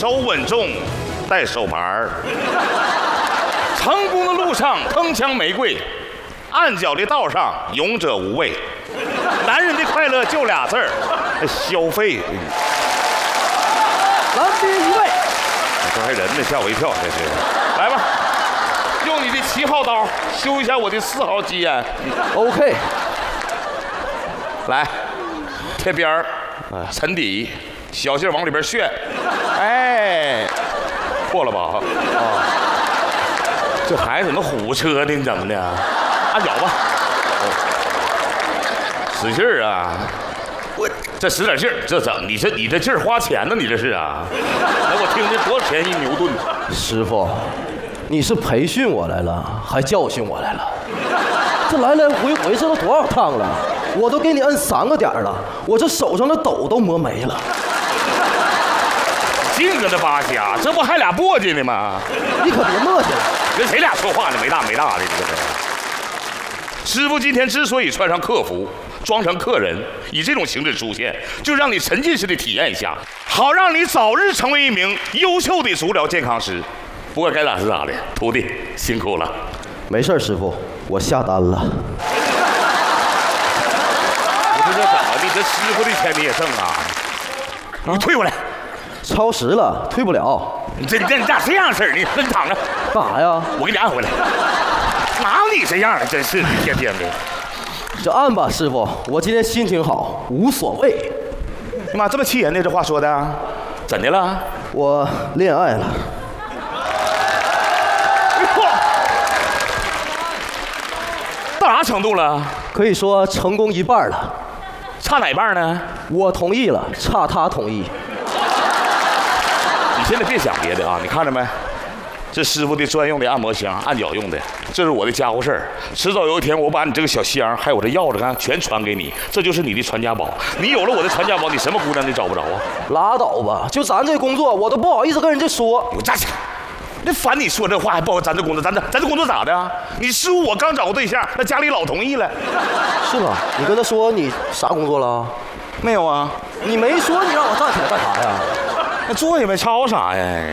手稳重，带手牌儿。成功的路上铿锵玫瑰，暗角的道上勇者无畏。男人的快乐就俩字儿，消费。 蓝第一位， 这还人呢，吓我一跳，这是。来吧，用你的7号刀修一下我的4号鸡眼。 OK， 来，贴边儿，沉底，小劲儿往里边旋。哎，破了吧？啊，这孩子怎么虎车的？你怎么的？按脚吧。使劲儿啊！我这使点劲儿，这怎么？你这劲儿花钱呢？你这是啊？来，我听听多少钱1牛顿？ 师傅，你是培训我来了，还教训我来了？这来来回回这都多少趟了？我都给你摁3个点了，我这手上的抖都磨没了。 净搁那扒瞎，这不还俩簸箕呢吗？ 你可别磨叽了， 跟谁俩说话呢？没大的，你这是。师傅今天之所以穿上客服，装成客人，以这种形式出现，就让你沉浸式的体验一下，好让你早日成为一名优秀的足疗健康师。不过该咋是咋的，徒弟辛苦了。 没事，师傅，我下单了。 不是这怎么的？这师傅的钱你也挣啊？你退过来。 超时了，退不了。 你咋这样式儿？你躺着。 干啥呀？ 我给你按回来。哪有你这样的？真是的，天天的。 就按吧，师傅，我今天心情好，无所谓。 你妈这么气人呢？这话说的，怎的了？ 我恋爱了。 到啥程度了？ 可以说成功一半了。 差哪半呢？ 我同意了，差他同意。 你现在别想别的啊！你看着没？这师傅的专用的按摩枪，按脚用的，这是我的家伙事儿。迟早有一天，我把你这个小箱还有我这钥匙看全传给你，这就是你的传家宝。你有了我的传家宝，你什么姑娘你找不着啊？ 拉倒吧，就咱这工作，我都不好意思跟人家说。 我站起来！那烦你说这话还不好？咱这工作，咱这工作咋的啊？你师傅我刚找个对象，那家里老同意了。 是吗？你跟他说你啥工作了？ 没有啊。 你没说，你让我站起来干啥呀？ 那坐也没吵啥呀？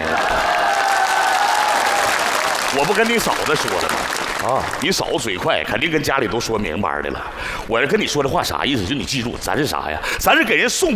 我不跟你嫂子说了吗？啊，你嫂子嘴快，肯定跟家里都说明白的了。我要跟你说这话啥意思？就你记住，咱是啥呀？咱是给人送